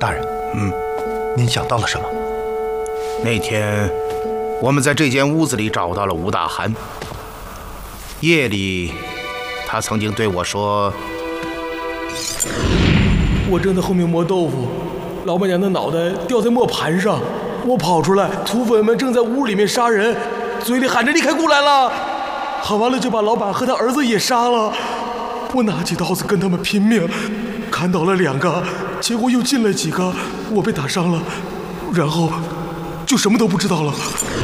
大人，您想到了什么？ 那天我们在这间屋子里找到了吴大寒。夜里，他曾经对我说：“ 我正在后面磨豆腐，老板娘的脑袋掉在磨盘上，我跑出来，土匪们正在屋里面杀人，嘴里喊着离开屋来了，喊完了就把老板和他儿子也杀了。我拿起刀子跟他们拼命，砍倒了2个，结果又进了几个，我被打伤了，然后就什么都不知道了。”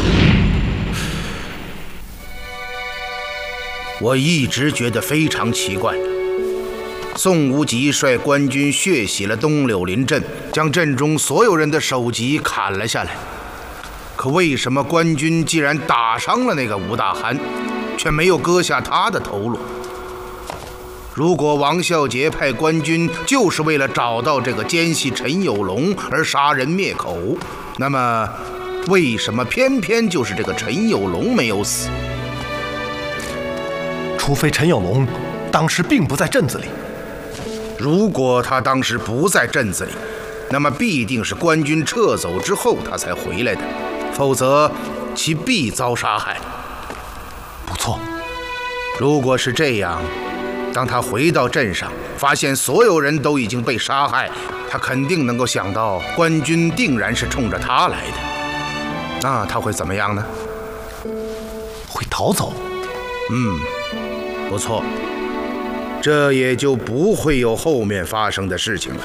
我一直觉得非常奇怪。宋无极率官军血洗了东柳林镇，将镇中所有人的首级砍了下来。可为什么官军既然打伤了那个吴大寒，却没有割下他的头颅？如果王孝杰派官军就是为了找到这个奸细陈有龙而杀人灭口，那么为什么偏偏就是这个陈有龙没有死？ 除非陈有龙当时并不在镇子里。 如果他当时不在镇子里，那么必定是官军撤走之后他才回来的，否则其必遭杀害。 不错， 如果是这样，当他回到镇上，发现所有人都已经被杀害，他肯定能够想到官军定然是冲着他来的。那他会怎么样呢？ 会逃走。 不错，这也就不会有后面发生的事情了。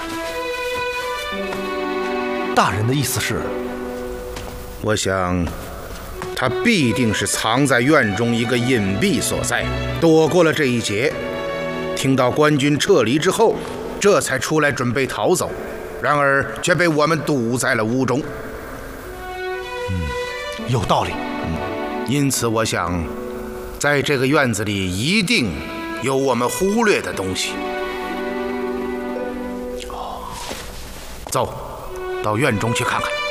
大人的意思是？ 我想他必定是藏在院中一个隐蔽所在，躲过了这一劫，听到官军撤离之后，这才出来准备逃走，然而却被我们堵在了屋中。 有道理。 因此我想在这个院子里一定有我们忽略的东西。走，到院中去看看。